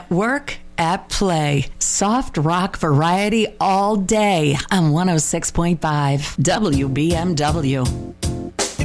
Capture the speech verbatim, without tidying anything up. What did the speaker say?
At work, at play. Soft rock variety all day on one oh six point five W B M W.